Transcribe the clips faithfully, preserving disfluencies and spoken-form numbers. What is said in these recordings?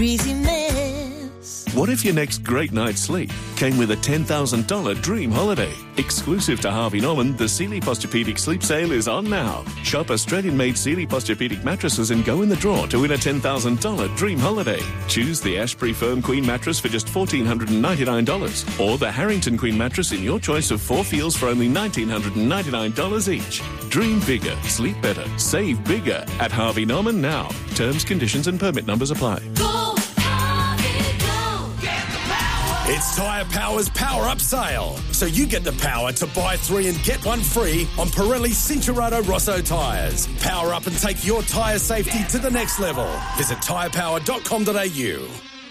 What if your next great night's sleep came with a ten thousand dollars dream holiday? Exclusive to Harvey Norman, the Sealy Posturepedic Sleep Sale is on now. Shop Australian-made Sealy Posturepedic mattresses and go in the draw to win a ten thousand dollars dream holiday. Choose the Ashbury Firm Queen mattress for just one thousand four hundred ninety-nine dollars or the Harrington Queen mattress in your choice of four feels for only one thousand nine hundred ninety-nine dollars each. Dream bigger, sleep better, save bigger at Harvey Norman now. Terms, conditions and permit numbers apply. Go, Harvey, go. Get the power. It's Tyre Power's Power Up Sale. So you get the power to buy three and get one free on Pirelli Cinturato Rosso tyres. Power up and take your tyre safety to the next level. Visit tyre power dot com dot a u.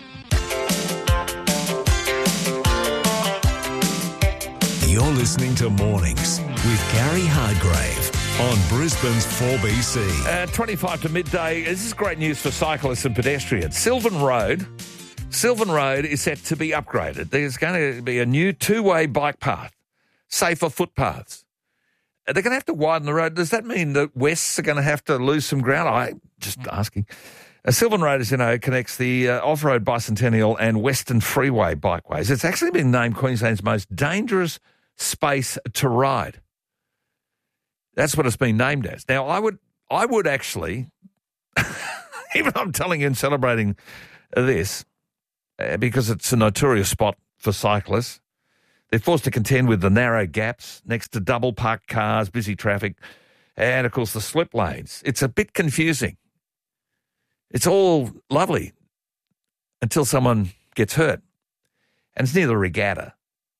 You're listening to Mornings with Gary Hargrave on Brisbane's four B C. Uh, twenty-five to midday. This is great news for cyclists and pedestrians. Sylvan Road, Sylvan Road is set to be upgraded. There's going to be a new two-way bike path, safer footpaths. They're going to have to widen the road. Does that mean that Wests are going to have to lose some ground? I'm just asking. Uh, Sylvan Road, as you know, connects the uh, off-road Bicentennial and Western Freeway bikeways. It's actually been named Queensland's most dangerous space to ride. That's what it's been named as. Now, I would I would actually, even though I'm telling you and celebrating this, uh, because it's a notorious spot for cyclists, they're forced to contend with the narrow gaps next to double parked cars, busy traffic, and, of course, the slip lanes. It's a bit confusing. It's all lovely until someone gets hurt, and it's near the regatta.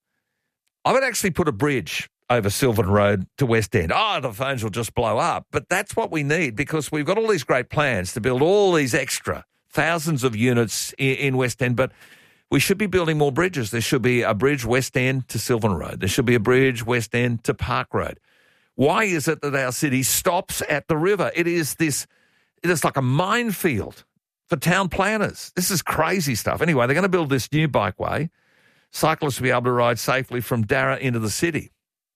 I would actually put a bridge over Sylvan Road to West End. Oh, the phones will just blow up. But that's what we need because we've got all these great plans to build all these extra thousands of units in, in West End. But we should be building more bridges. There should be a bridge West End to Sylvan Road. There should be a bridge West End to Park Road. Why is it that our city stops at the river? It is this, it is like a minefield for town planners. This is crazy stuff. Anyway, they're going to build this new bikeway. Cyclists will be able to ride safely from Darra into the city,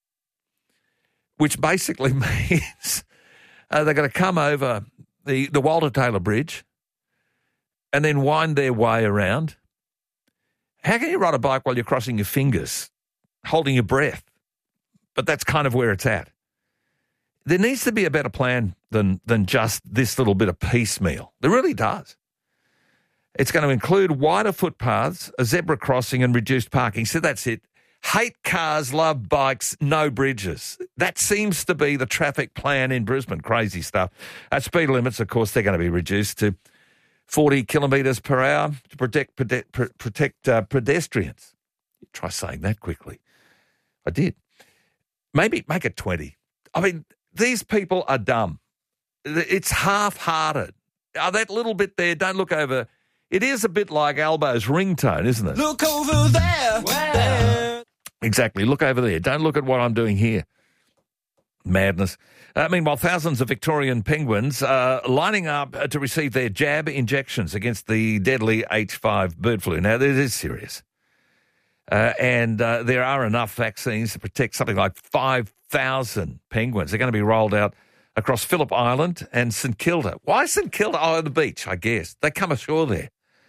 which basically means uh, they're going to come over the, the Walter Taylor Bridge and then wind their way around. How can you ride a bike while you're crossing your fingers, holding your breath? But that's kind of where it's at. There needs to be a better plan than than just this little bit of piecemeal. There really does. It's going to include wider footpaths, a zebra crossing and reduced parking. So that's it. Hate cars, love bikes, no bridges. That seems to be the traffic plan in Brisbane. Crazy stuff. At speed limits, of course, they're going to be reduced to forty kilometres per hour to protect pede- protect uh, pedestrians. Try saying that quickly. I did. Maybe make it twenty. I mean, these people are dumb. It's half-hearted. Oh, that little bit there, don't look over. It is a bit like Albo's ringtone, isn't it? Look over there. there. Exactly. Look over there. Don't look at what I'm doing here. Madness. Uh, meanwhile, thousands of Victorian penguins are lining up to receive their jab injections against the deadly H five bird flu. Now, this is serious. Uh, and uh, there are enough vaccines to protect something like five thousand penguins. They're going to be rolled out across Phillip Island and St Kilda. Why St Kilda? Oh, the beach, I guess. They come ashore there.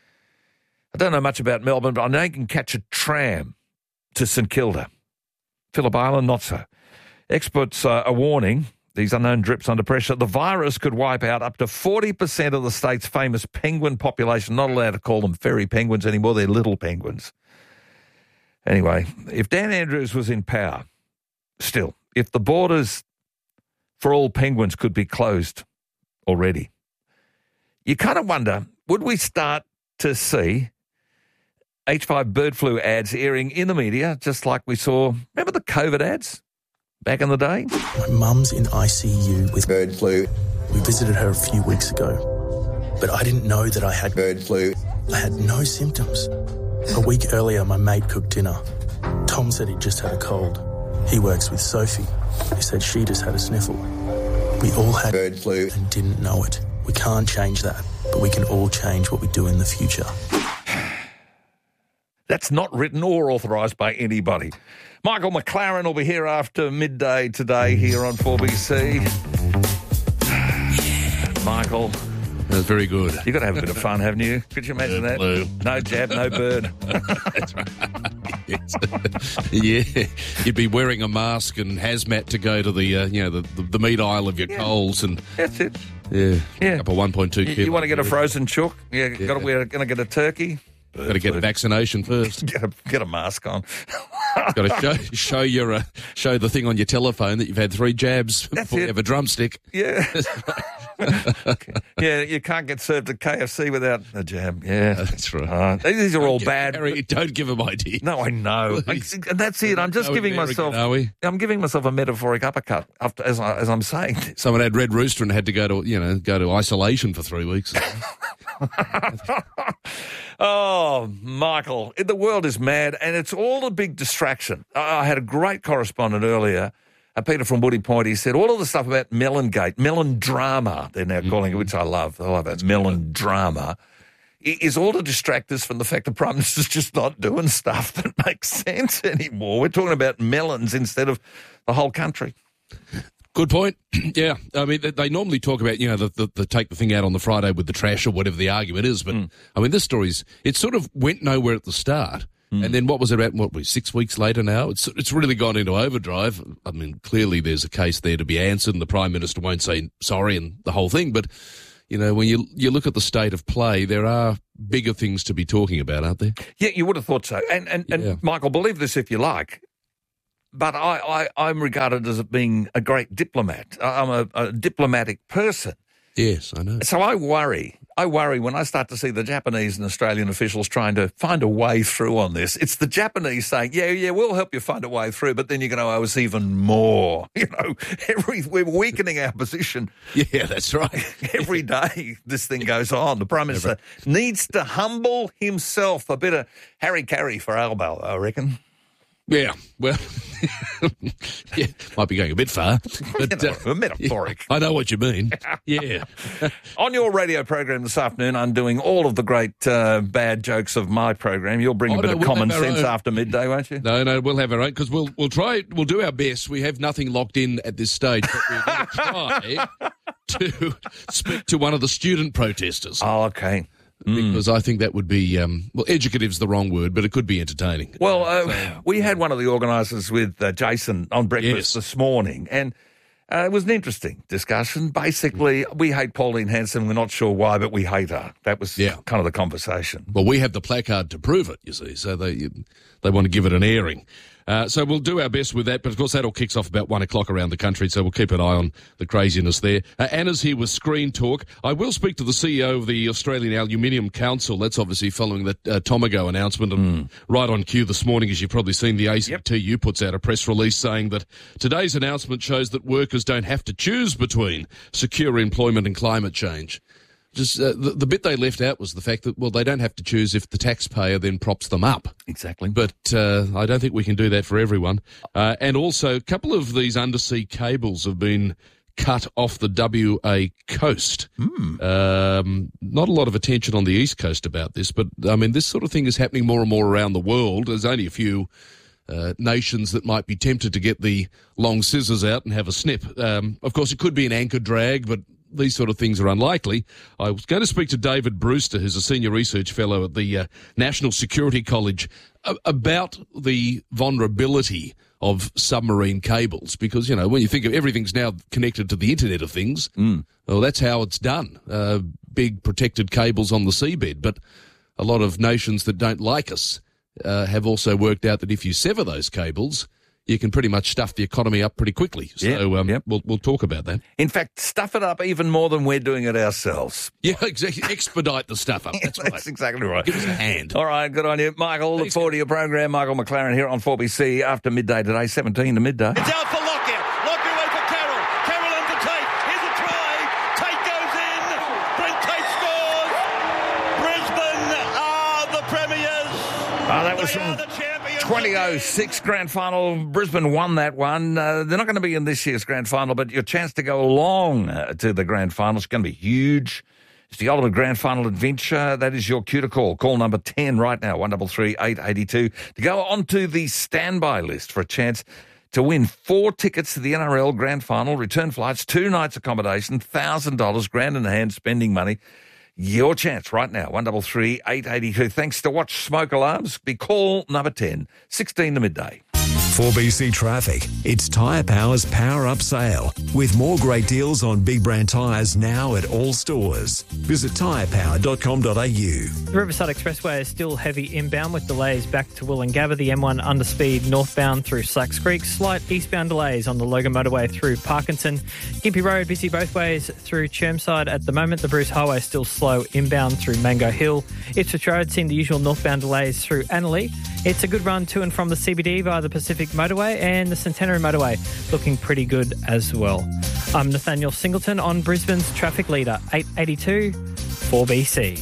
I don't know much about Melbourne, but I know you can catch a tram to St Kilda. Phillip Island, not so. Experts uh, are warning these unknown drips under pressure. The virus could wipe out up to forty percent of the state's famous penguin population. Not allowed to call them fairy penguins anymore. They're little penguins. Anyway, if Dan Andrews was in power, still, if the borders for all penguins could be closed already, you kind of wonder, would we start to see H five bird flu ads airing in the media, just like we saw, remember the COVID ads back in the day? My mum's in I C U with bird flu. We visited her a few weeks ago, but I didn't know that I had bird flu. I had no symptoms. A week earlier, my mate cooked dinner. Tom said he'd just had a cold. He works with Sophie, who said she just had a sniffle. We all had bird flu and didn't know it. We can't change that, but we can all change what we do in the future. That's not written or authorised by anybody. Michael McLaren will be here after midday today here on four B C. Michael, That's very good. You've got to have a bit of fun, haven't you? Could you imagine that? Blue. No jab, no bird. That's right. Yes. Yeah, you'd be wearing a mask and hazmat to go to the uh, you know the, the, the meat aisle of your Yeah. Coles and That's it. yeah, Yeah. up a one point two. You, you want to get a frozen chook? Yeah, got to wear. Going to get a turkey. Got to get a vaccination first. Get a, get a mask on. Got to show show your uh, show the thing on your telephone that you've had three jabs That's before it. you have a drumstick. Yeah. Yeah, you can't get served at K F C without a jab. Yeah. That's right. Uh, these are all bad. Harry, don't give them ideas. No, I know. I, and that's it. I'm just No giving American, myself. are we? I'm giving myself a metaphoric uppercut after, as, I, as I'm saying this. Someone had Red Rooster and had to go to you know go to isolation for three weeks. Oh, Michael, the world is mad, and it's all a big distraction. I I had a great correspondent earlier, uh, Peter from Woody Point. He said all of the stuff about Melongate, melon drama, they're now calling it, which I love. I love that, melon drama, i- is all to distract us from the fact the Prime Minister's just not doing stuff that makes sense anymore. We're talking about melons instead of the whole country. Good point. Yeah, I mean, they- they normally talk about, you know, the, the, the take the thing out on the Friday with the trash or whatever the argument is. But, I mean, this story's, it sort of went nowhere at the start. And then what was it about, what, we six weeks later now? It's it's really gone into overdrive. I mean, clearly there's a case there to be answered and the Prime Minister won't say sorry and the whole thing. But, you know, when you you look at the state of play, there are bigger things to be talking about, aren't there? Yeah, you would have thought so. And, and, Yeah. and Michael, believe this if you like, but I, I, I'm regarded as being a great diplomat. I'm a, a diplomatic person. Yes, I know. So I worry. I worry when I start to see the Japanese and Australian officials trying to find a way through on this. It's the Japanese saying, yeah, yeah, we'll help you find a way through, but then you're going to owe us even more. You know, every, we're weakening our position. Yeah, that's right. Every day this thing goes on. The Prime Minister needs to humble himself. A bit of Harry Carey for Albo, I reckon. Yeah, well, yeah, might be going a bit far, but You know, metaphoric. I know what you mean. Yeah, On your radio program this afternoon, undoing all of the great uh, bad jokes of my program. You'll bring Oh, a bit no, of we'll common have our sense own. after midday, won't you? no, no, we'll have our own because we'll we'll try we'll do our best. We have nothing locked in at this stage, but we're going to try to speak to one of the student protesters Oh, okay. because I think that would be um, well, educative's the wrong word, but it could be entertaining. Well, uh, we had one of the organisers with uh, Jason on breakfast Yes. this morning, and uh, it was an interesting discussion. Basically, we hate Pauline Hanson. We're not sure why, but we hate her. That was Yeah. kind of the conversation. Well, we have the placard to prove it, you see, so they they want to give it an airing. Uh, so we'll do our best with that, but of course that all kicks off about one o'clock around the country, so we'll keep an eye on the craziness there. Uh, Anna's here with Screen Talk. I will speak to the C E O of the Australian Aluminium Council. That's obviously following the uh, Tomago announcement, and right on cue this morning, as you've probably seen, the A C T U puts out a press release saying that today's announcement shows that workers don't have to choose between secure employment and climate change. Just uh, the, the bit they left out was the fact that, well, they don't have to choose if the taxpayer then props them up. Exactly. But uh, I don't think we can do that for everyone. Uh, and also, a couple of these undersea cables have been cut off the W A coast. Um, not a lot of attention on the East Coast about this, but, I mean, this sort of thing is happening more and more around the world. There's only a few uh, nations that might be tempted to get the long scissors out and have a snip. Um, of course, it could be an anchor drag, but these sort of things are unlikely. I was going to speak to David Brewster, who's a senior research fellow at the uh, National Security College, a- about the vulnerability of submarine cables, because, you know, when you think of everything's now connected to the Internet of Things, well, that's how it's done. Uh, big protected cables on the seabed. But a lot of nations that don't like us uh, have also worked out that if you sever those cables, you can pretty much stuff the economy up pretty quickly. So Yep, um, yep. we'll we'll talk about that. In fact, stuff it up even more than we're doing it ourselves. Yeah, exactly. Expedite the stuff up. That's right. That's exactly right. Give us a hand. All right, good on you, Michael. Look Thanks. forward to your program. Michael McLaren here on four B C after midday today, seventeen to midday. It's out for Lockyer. Lockyer away for Carroll. Carroll on for Tate. Here's a try. Tate goes in. Brent Tate scores. Brisbane are the premiers. Oh, that was They are from the champions. twenty oh six grand final. Brisbane won that one. Uh, they're not going to be in this year's grand final, but your chance to go along uh, to the grand final is going to be huge. It's the ultimate grand final adventure. That is your cue to call. Call number ten right now, one three three, eight eight two, to go onto the standby list for a chance to win four tickets to the N R L Grand Final, return flights, two nights accommodation, one thousand dollars, grand in hand spending money. Your chance right now, one three three, eight eight two. Thanks to Watch Smoke Alarms. Be call number ten, sixteen to midday. four B C Traffic. It's Tyre Power's Power Up Sale with more great deals on big brand tyres now at all stores. Visit tyre power dot com dot a u. The Riverside Expressway is still heavy inbound with delays back to Wollongabba. The M one underspeed northbound through Slacks Creek. Slight eastbound delays on the Logan Motorway through Parkinson. Gympie Road busy both ways through Chermside at the moment. The Bruce Highway still slow inbound through Mango Hill. Ipswich Road seeing the usual northbound delays through Annerley. It's a good run to and from the C B D via the Pacific Motorway, and the Centenary Motorway looking pretty good as well. I'm Nathaniel Singleton on Brisbane's Traffic Leader, eight eighty-two four B C.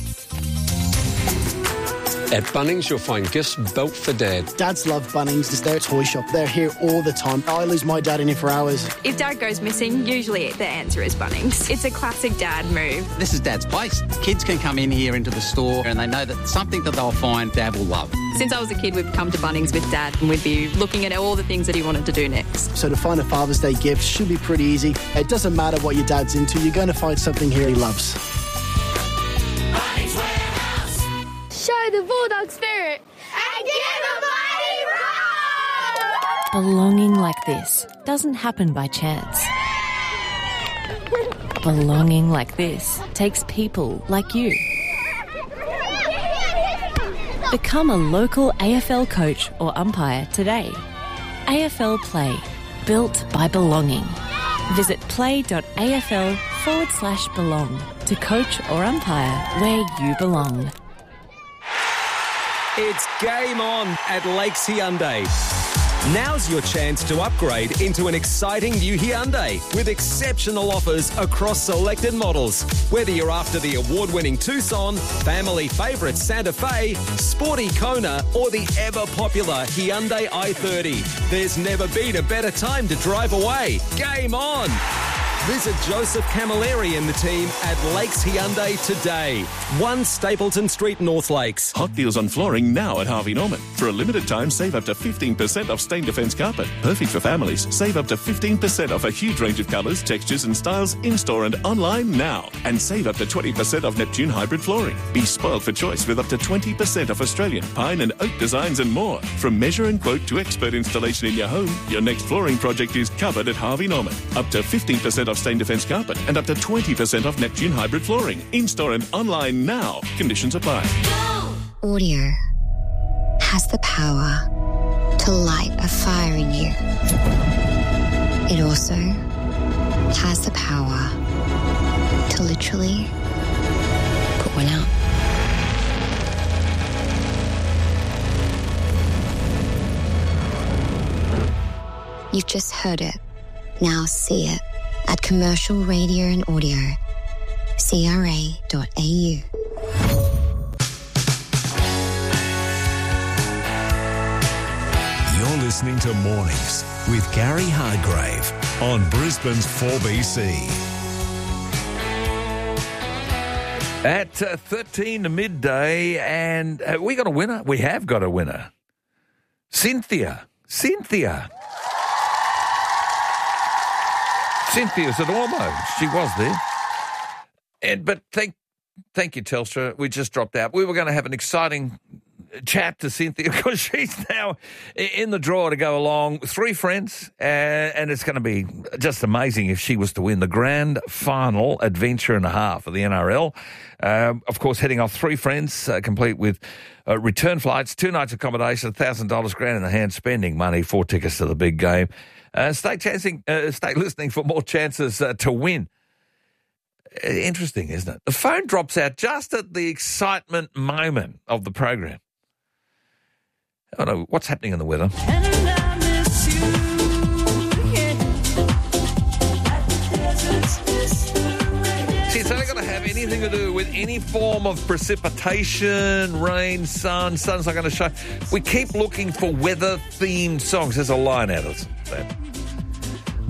At Bunnings, you'll find gifts built for Dad. Dads love Bunnings. It's their toy shop. They're here all the time. I lose my dad in here for hours. If Dad goes missing, usually the answer is Bunnings. It's a classic Dad move. This is Dad's place. Kids can come in here into the store and they know that something that they'll find Dad will love. Since I was a kid, we'd come to Bunnings with Dad and we'd be looking at all the things that he wanted to do next. So to find a Father's Day gift should be pretty easy. It doesn't matter what your dad's into. You're going to find something here he loves. Bunnings Warehouse. Show the Bulldog spirit and give a mighty roar! Belonging like this doesn't happen by chance. Belonging like this takes people like you. Become a local A F L coach or umpire today. A F L Play, built by belonging. Visit play.afl forward slash belong to coach or umpire where you belong. It's game on at Lakes Hyundai. Now's your chance to upgrade into an exciting new Hyundai with exceptional offers across selected models. Whether you're after the award-winning Tucson, family favourite Santa Fe, sporty Kona, or the ever-popular Hyundai i thirty, there's never been a better time to drive away. Game on! Visit Joseph Camilleri and the team at Lakes Hyundai today. one Stapleton Street, North Lakes. Hot deals on flooring now at Harvey Norman. For a limited time, save up to fifteen percent off Stain Defence carpet. Perfect for families. Save up to fifteen percent off a huge range of colours, textures and styles in-store and online now. And save up to twenty percent off Neptune hybrid flooring. Be spoiled for choice with up to twenty percent off Australian, pine and oak designs and more. From measure and quote to expert installation in your home, your next flooring project is covered at Harvey Norman. Up to fifteen percent off Stain Defence carpet and up to twenty percent off Neptune hybrid flooring. In-store and online now. Conditions apply. Audio has the power to light a fire in you. It also has the power to literally put one out. You've just heard it. Now see it at Commercial Radio and Audio. C R A dot A U. You're listening to Mornings with Gary Hargrave on Brisbane's four B C. At uh, thirteen to midday, and uh, we got a winner. We have got a winner. Cynthia. Cynthia. Cynthia's at Ormo. She was there. And But thank, thank you, Telstra. We just dropped out. We were going to have an exciting chat to Cynthia because she's now in the draw to go along. Three friends, uh, and it's going to be just amazing if she was to win the grand final adventure and a half of the N R L. Uh, of course, heading off three friends, uh, complete with uh, return flights, two nights accommodation, one thousand dollars grand in the hand, spending money, four tickets to the big game. Uh, stay chancing, uh, stay listening for more chances uh, to win. Uh, interesting, isn't it? The phone drops out just at the excitement moment of the program. I don't know what's happening in the weather. See, it's only going to have anything to do with any form of precipitation, rain, sun. Sun's not going to show. We keep looking for weather-themed songs. There's a line out of that.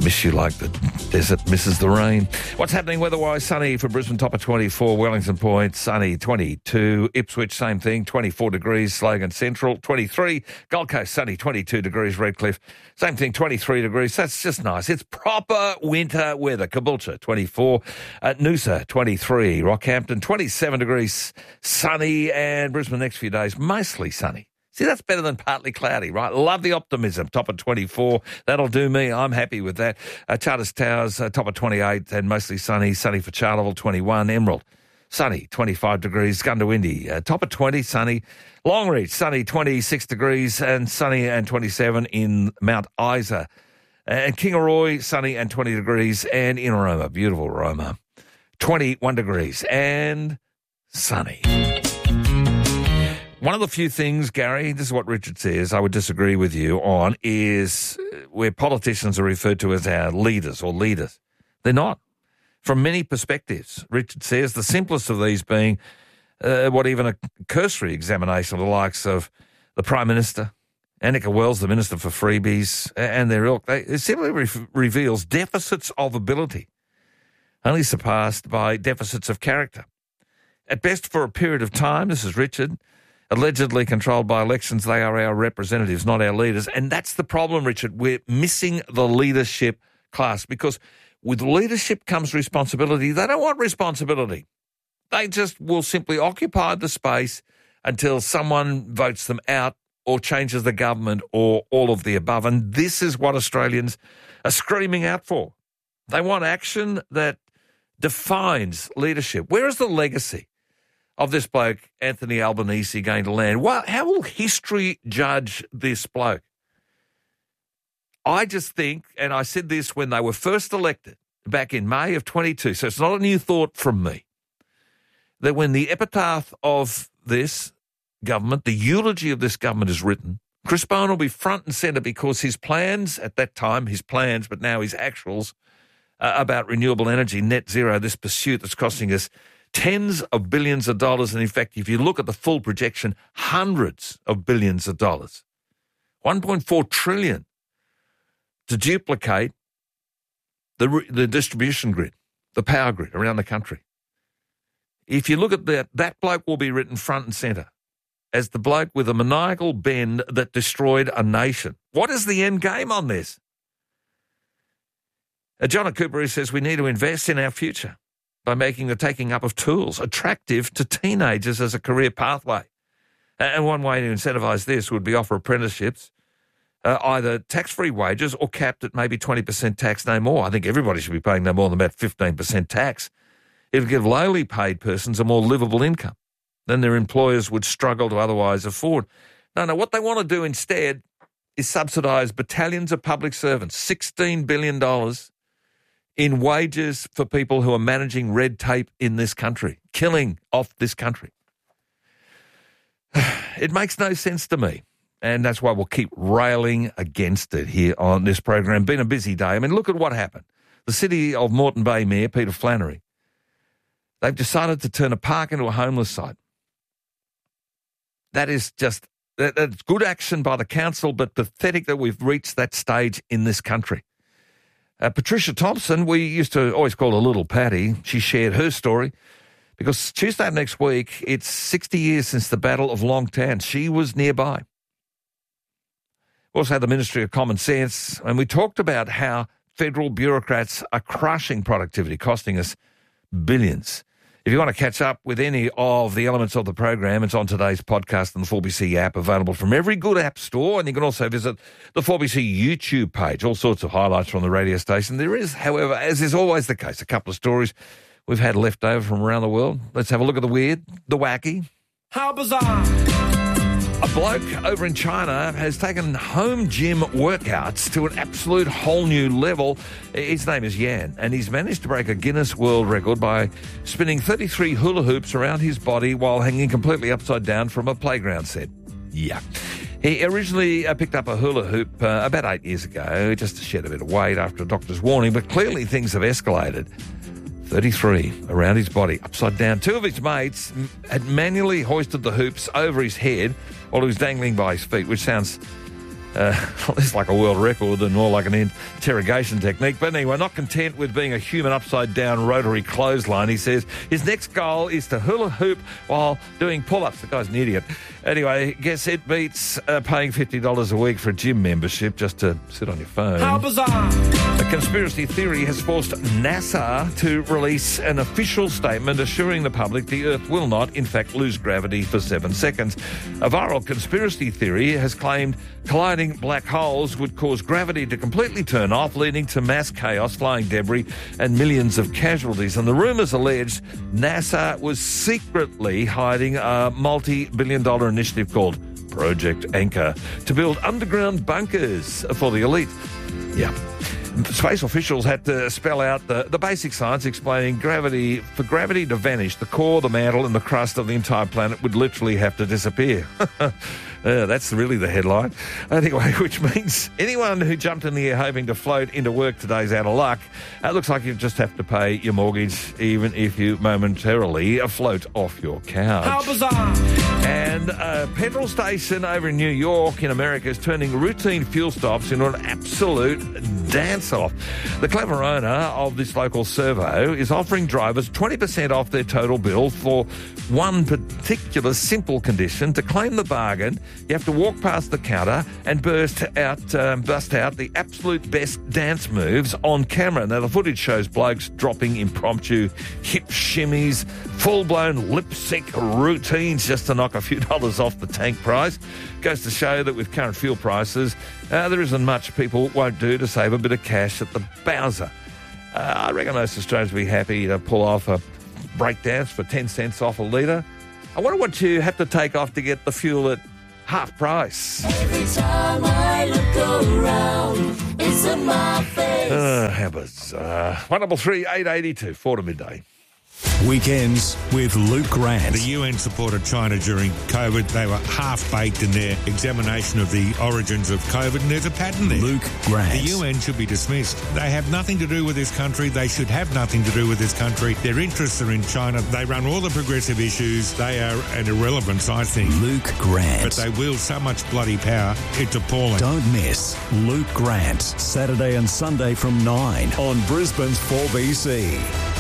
Miss you like the desert misses the rain. What's happening weather-wise? Sunny for Brisbane, top of twenty-four. Wellington Point, sunny, twenty-two. Ipswich, same thing, twenty-four degrees. Slogan Central, twenty-three. Gold Coast, sunny, twenty-two degrees. Redcliffe, same thing, twenty-three degrees. That's just nice. It's proper winter weather. Caboolture, twenty-four. At Noosa, twenty-three. Rockhampton, twenty-seven degrees. Sunny. And Brisbane, next few days, mostly sunny. See, that's better than partly cloudy, right? Love the optimism. Top of twenty-four. That'll do me. I'm happy with that. Uh, Charters Towers, uh, top of twenty-eight and mostly sunny. Sunny for Charleville, twenty-one. Emerald, sunny, twenty-five degrees. Gundawindi, uh, top of twenty, sunny. Longreach, sunny, twenty-six degrees. And sunny and twenty-seven in Mount Isa. And Kingaroy, sunny and twenty degrees. And in Roma, beautiful Roma, twenty-one degrees and sunny. One of the few things, Gary, this is what Richard says, I would disagree with you on, is where politicians are referred to as our leaders or leaders. They're not. From many perspectives, Richard says, the simplest of these being uh, what even a cursory examination of the likes of the Prime Minister, Annika Wells, the Minister for Freebies, and their ilk, they, it simply re- reveals deficits of ability, only surpassed by deficits of character. At best, for a period of time, this is Richard, allegedly controlled by elections, they are our representatives, not our leaders. And that's the problem, Richard. We're missing the leadership class because with leadership comes responsibility. They don't want responsibility. They just will simply occupy the space until someone votes them out or changes the government or all of the above. And this is what Australians are screaming out for. They want action that defines leadership. Where is the legacy of this bloke, Anthony Albanese, going to land? Well, how will history judge this bloke? I just think, and I said this when they were first elected back in May of twenty-two, so it's not a new thought from me, that when the epitaph of this government, the eulogy of this government is written, Chris Bowen will be front and centre because his plans at that time, his plans, but now his actuals, uh, about renewable energy, net zero, this pursuit that's costing us tens of billions of dollars, and in fact, if you look at the full projection, hundreds of billions of dollars. one point four trillion to duplicate the the distribution grid, the power grid around the country. If you look at that, that bloke will be written front and centre as the bloke with a maniacal bend that destroyed a nation. What is the end game on this? Uh, John Cooper says we need to invest in our future by making the taking up of tools attractive to teenagers as a career pathway. And one way to incentivise this would be offer apprenticeships, uh, either tax-free wages or capped at maybe twenty percent tax, no more. I think everybody should be paying no more than about fifteen percent tax. It'll give lowly paid persons a more livable income than their employers would struggle to otherwise afford. No, no, what they want to do instead is subsidise battalions of public servants, sixteen billion dollars in wages for people who are managing red tape in this country, killing off this country. It makes no sense to me, and that's why we'll keep railing against it here on this program. Been a busy day. I mean, look at what happened. The City of Moreton Bay Mayor, Peter Flannery, they've decided to turn a park into a homeless site. That is just, that, that's good action by the council, but pathetic that we've reached that stage in this country. Uh, Patricia Thompson, we used to always call her Little Patty. She shared her story because Tuesday next week, it's sixty years since the Battle of Long Tan. She was nearby. We also had the Ministry of Common Sense, and we talked about how federal bureaucrats are crushing productivity, costing us billions. If you want to catch up with any of the elements of the program, it's on today's podcast and the four B C app, available from every good app store. And you can also visit the four B C YouTube page, all sorts of highlights from the radio station. There is, however, as is always the case, a couple of stories we've had left over from around the world. Let's have a look at the weird, the wacky. How bizarre. A bloke over in China has taken home gym workouts to an absolute whole new level. His name is Yan, and he's managed to break a Guinness World Record by spinning thirty-three hula hoops around his body while hanging completely upside down from a playground set. Yeah. He originally uh, picked up a hula hoop uh, about eight years ago, just to shed a bit of weight after a doctor's warning, but clearly things have escalated. thirty-three around his body, upside down. Two of his mates had manually hoisted the hoops over his head while he was dangling by his feet, which sounds Uh, it's like a world record and more like an interrogation technique. But anyway, not content with being a human upside-down rotary clothesline, he says his next goal is to hula hoop while doing pull-ups. The guy's an idiot. Anyway, guess it beats uh, paying fifty dollars a week for a gym membership just to sit on your phone. How bizarre! A conspiracy theory has forced NASA to release an official statement assuring the public the Earth will not, in fact, lose gravity for seven seconds. A viral conspiracy theory has claimed colliding black holes would cause gravity to completely turn off, leading to mass chaos, flying debris, and millions of casualties. And the rumours alleged NASA was secretly hiding a multi-billion dollar initiative called Project Anchor to build underground bunkers for the elite. Yeah. Space officials had to spell out the, the basic science explaining gravity. For gravity to vanish, the core, the mantle and the crust of the entire planet would literally have to disappear. Uh, that's really the headline. Anyway, which means anyone who jumped in the air hoping to float into work today is out of luck. It looks like you just have to pay your mortgage even if you momentarily float off your couch. How bizarre! And a petrol station over in New York in America is turning routine fuel stops into an absolute dance-off. The clever owner of this local servo is offering drivers twenty percent off their total bill for one particular simple condition. To claim the bargain, you have to walk past the counter and burst out, um, bust out the absolute best dance moves on camera. Now, the footage shows blokes dropping impromptu hip shimmies, full-blown lip-sync routines just to knock a few dollars off the tank price. Goes to show that with current fuel prices, uh, there isn't much people won't do to save a bit of cash at the Bowser. Uh, I reckon most Australians will be happy to pull off a breakdance for ten cents off a litre. I wonder what you have to take off to get the fuel at half price. Every time I look around, it's in my face. Uh, how bizarre. one double three eight eight two, four to midday. Weekends with Luke Grant. The U N supported China during COVID. They were half-baked in their examination of the origins of COVID, and there's a pattern there. Luke Grant. The U N should be dismissed. They have nothing to do with this country. They should have nothing to do with this country. Their interests are in China. They run all the progressive issues. They are an irrelevance, I think. Luke Grant. But they wield so much bloody power, it's appalling. Don't miss Luke Grant, Saturday and Sunday from nine on Brisbane's four B C.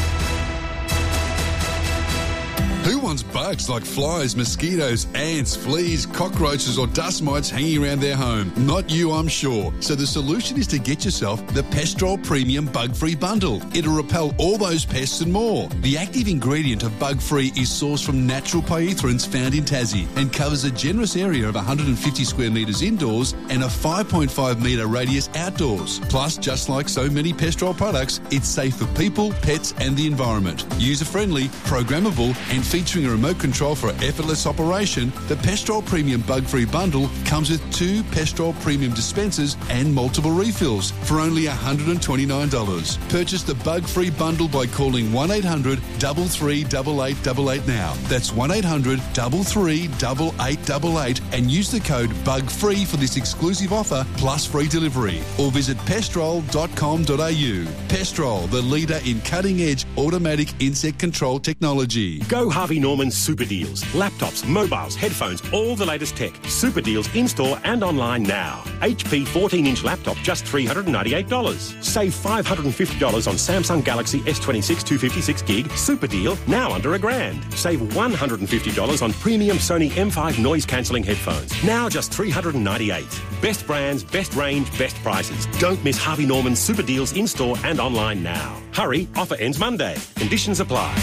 Who wants bugs like flies, mosquitoes, ants, fleas, cockroaches or dust mites hanging around their home? Not you, I'm sure. So the solution is to get yourself the Pestrol Premium Bug-Free Bundle. It'll repel all those pests and more. The active ingredient of Bug-Free is sourced from natural pyethrins found in Tassie and covers a generous area of one hundred fifty square metres indoors and a five point five metre radius outdoors. Plus, just like so many Pestrol products, it's safe for people, pets and the environment. User-friendly, programmable and featuring a remote control for effortless operation, the Pestrol Premium Bug-Free Bundle comes with two Pestrol Premium dispensers and multiple refills for only one hundred twenty-nine dollars. Purchase the Bug-Free Bundle by calling one eight hundred, three three eight eight eight eight now. That's one eight hundred, three three eight eight eight eight and use the code BUGFREE for this exclusive offer plus free delivery. Or visit pestrol dot com dot a u. Pestrol, the leader in cutting-edge automatic insect control technology. Go Harvey Norman Super Deals. Laptops, mobiles, headphones, all the latest tech. Super Deals in-store and online now. H P fourteen inch laptop, just three hundred ninety-eight dollars. Save five hundred fifty dollars on Samsung Galaxy S twenty-six two fifty-six gig. Super deal, now under a grand. Save one hundred fifty dollars on premium Sony M five noise-cancelling headphones. Now just three hundred ninety-eight dollars. Best brands, best range, best prices. Don't miss Harvey Norman Super Deals in-store and online now. Hurry, offer ends Monday. Conditions apply.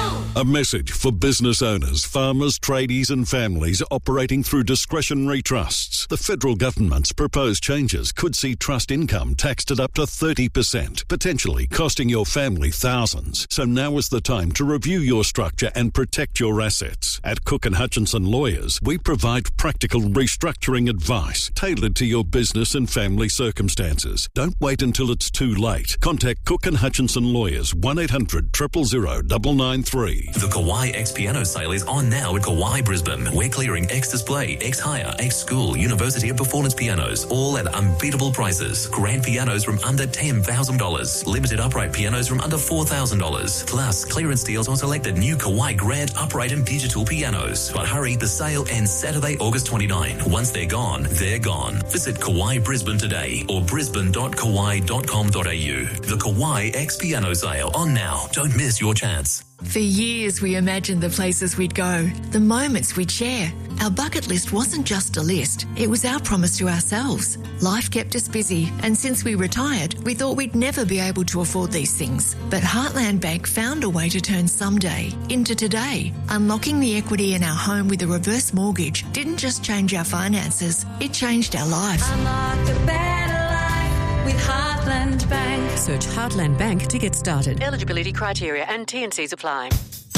A message for business owners, farmers, tradies and families operating through discretionary trusts. The federal government's proposed changes could see trust income taxed at up to thirty percent, potentially costing your family thousands. So now is the time to review your structure and protect your assets. At Cook and Hutchinson Lawyers, we provide practical restructuring advice tailored to your business and family circumstances. Don't wait until it's too late. Contact Cook and Hutchinson Lawyers, one eight hundred, zero zero zero, nine nine three. The Kauai X Piano sale is on now at Kauai Brisbane. We're clearing X Display, X Hire, X School, University of Performance pianos, all at unbeatable prices. Grand pianos from under ten thousand dollars. Limited upright pianos from under four thousand dollars. Plus, clearance deals on selected new Kauai Grand upright and digital pianos. But hurry, the sale ends Saturday, August twenty-ninth. Once they're gone, they're gone. Visit Kauai Brisbane today or brisbane dot kauai dot com dot a u. The Kauai X Piano sale on now. Don't miss your chance. For years, we imagined the places we'd go, the moments we'd share. Our bucket list wasn't just a list, it was our promise to ourselves. Life kept us busy, and since we retired, we thought we'd never be able to afford these things. But Heartland Bank found a way to turn someday into today. Unlocking the equity in our home with a reverse mortgage didn't just change our finances, it changed our life. Unlock a better life with Heartland Bank. Search Heartland Bank to get started. Eligibility criteria and T and Cs apply.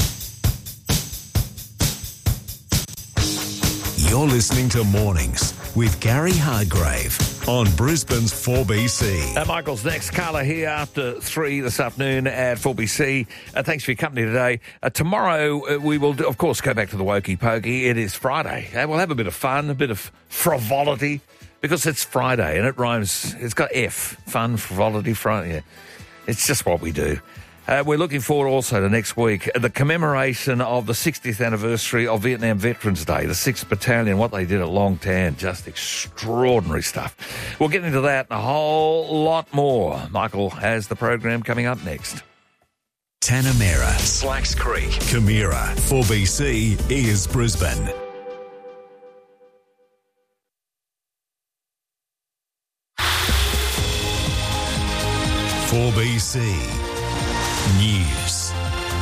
You're listening to Mornings with Gary Hargrave on Brisbane's four B C. Uh, Michael's next. Carla here after three this afternoon at four B C. Uh, thanks for your company today. Uh, tomorrow uh, we will, do, of course, go back to the Wokey Pokey. It is Friday. Uh, we'll have a bit of fun, a bit of frivolity, because it's Friday and it rhymes. It's got F. Fun, frivolity, Friday. Yeah. It's just what we do. Uh, we're looking forward also to next week, the commemoration of the sixtieth anniversary of Vietnam Veterans Day, the sixth Battalion, what they did at Long Tan, just extraordinary stuff. We'll get into that and a whole lot more. Michael has the program coming up next. Tanamera, Slacks Creek, Camira, four B C is Brisbane. four B C News.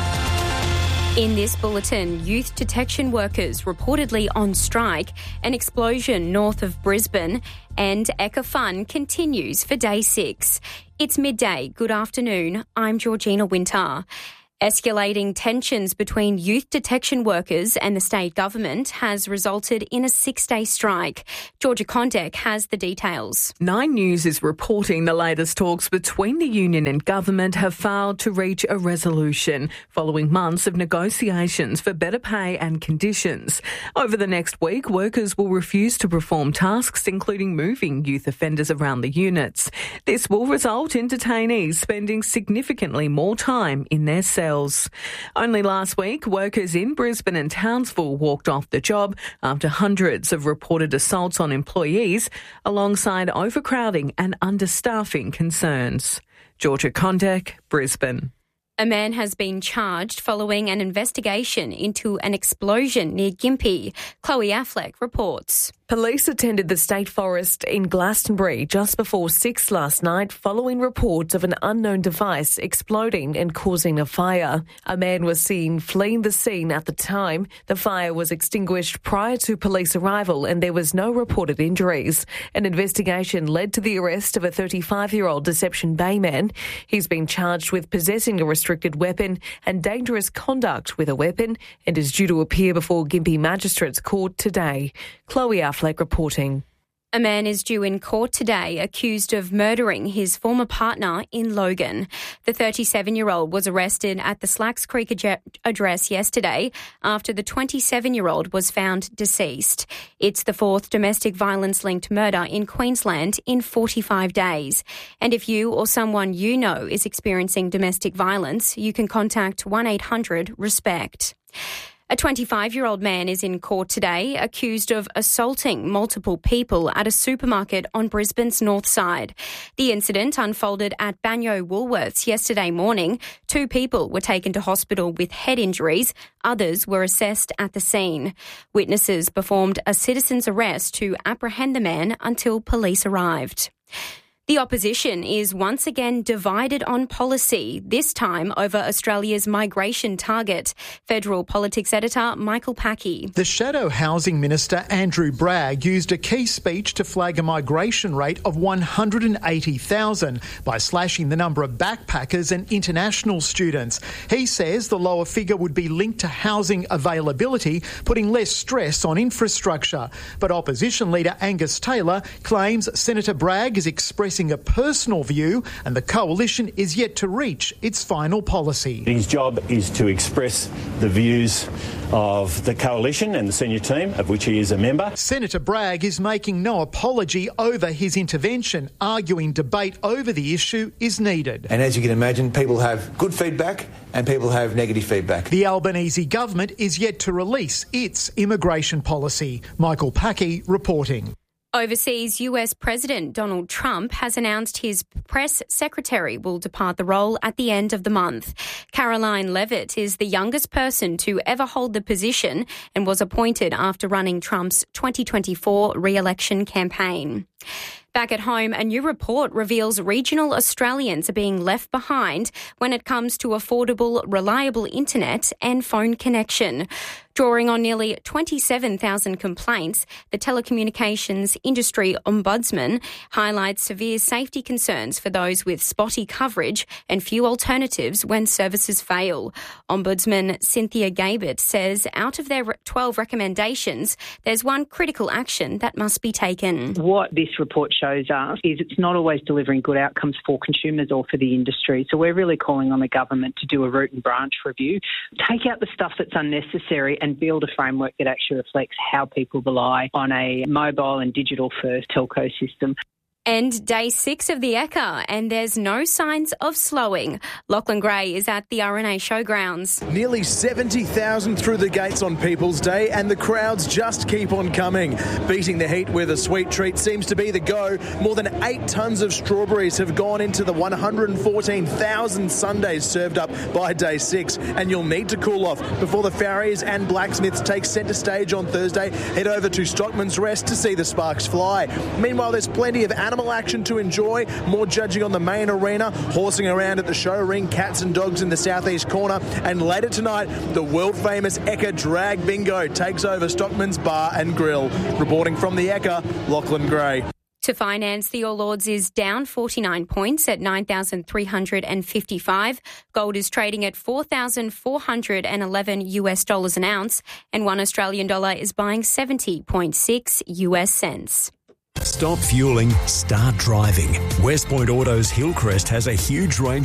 In this bulletin, youth detection workers reportedly on strike, an explosion north of Brisbane, and Eka Fun continues for day six. It's midday. Good afternoon. I'm Georgina Winter. Escalating tensions between youth detection workers and the state government has resulted in a six-day strike. Georgia Condek has the details. Nine News is reporting the latest talks between the union and government have failed to reach a resolution following months of negotiations for better pay and conditions. Over the next week, workers will refuse to perform tasks including moving youth offenders around the units. This will result in detainees spending significantly more time in their cells. Only last week, workers in Brisbane and Townsville walked off the job after hundreds of reported assaults on employees, alongside overcrowding and understaffing concerns. Georgia Condek, Brisbane. A man has been charged following an investigation into an explosion near Gympie. Chloe Affleck reports. Police attended the State Forest in Glastonbury just before six last night following reports of an unknown device exploding and causing a fire. A man was seen fleeing the scene at the time. The fire was extinguished prior to police arrival and there was no reported injuries. An investigation led to the arrest of a thirty-five-year-old Deception Bay man. He's been charged with possessing a restricted weapon and dangerous conduct with a weapon and is due to appear before Gympie Magistrates Court today. Chloe Affleck reporting. A man is due in court today accused of murdering his former partner in Logan. The thirty-seven-year-old was arrested at the Slacks Creek ad- address yesterday after the twenty-seven-year-old was found deceased. It's the fourth domestic violence-linked murder in Queensland in forty-five days. And if you or someone you know is experiencing domestic violence, you can contact one eight hundred RESPECT. A twenty-five-year-old man is in court today accused of assaulting multiple people at a supermarket on Brisbane's north side. The incident unfolded at Banyo Woolworths yesterday morning. Two people were taken to hospital with head injuries. Others were assessed at the scene. Witnesses performed a citizen's arrest to apprehend the man until police arrived. The opposition is once again divided on policy, this time over Australia's migration target. Federal politics editor Michael Packey. The Shadow Housing Minister Andrew Bragg used a key speech to flag a migration rate of one hundred eighty thousand by slashing the number of backpackers and international students. He says the lower figure would be linked to housing availability, putting less stress on infrastructure. But opposition leader Angus Taylor claims Senator Bragg is expressing expressing a personal view, and the coalition is yet to reach its final policy. His job is to express the views of the coalition and the senior team, of which he is a member. Senator Bragg is making no apology over his intervention, arguing debate over the issue is needed. And as you can imagine, people have good feedback and people have negative feedback. The Albanese government is yet to release its immigration policy. Michael Packey reporting. Overseas, U S President Donald Trump has announced his press secretary will depart the role at the end of the month. Caroline Leavitt is the youngest person to ever hold the position and was appointed after running Trump's twenty twenty-four re-election campaign. Back at home, a new report reveals regional Australians are being left behind when it comes to affordable, reliable internet and phone connection. Drawing on nearly twenty-seven thousand complaints, the Telecommunications Industry Ombudsman highlights severe safety concerns for those with spotty coverage and few alternatives when services fail. Ombudsman Cynthia Gabert says out of their twelve recommendations, there's one critical action that must be taken. What this report shows us is it's not always delivering good outcomes for consumers or for the industry. So we're really calling on the government to do a root and branch review, take out the stuff that's unnecessary and build a framework that actually reflects how people rely on a mobile and digital-first telco system. And day six of the Ekka, and there's no signs of slowing. Lachlan Gray is at the R N A Showgrounds. Nearly seventy thousand through the gates on People's Day, and the crowds just keep on coming. Beating the heat with a sweet treat seems to be the go. More than eight tonnes of strawberries have gone into the one hundred fourteen thousand sundaes served up by day six, and you'll need to cool off before the farriers and blacksmiths take centre stage on Thursday. Head over to Stockman's Rest to see the sparks fly. Meanwhile, there's plenty of animal action to enjoy, more judging on the main arena, horsing around at the show ring, cats and dogs in the southeast corner, and later tonight, the world-famous Ekka Drag Bingo takes over Stockman's Bar and Grill. Reporting from the Ekka, Lachlan Gray. To finance, the All Ords is down forty-nine points at nine thousand three hundred fifty-five. Gold is trading at four thousand four hundred eleven US dollars an ounce, and one Australian dollar is buying seventy point six US cents. Stop fueling, start driving. West Point Auto's Hillcrest has a huge range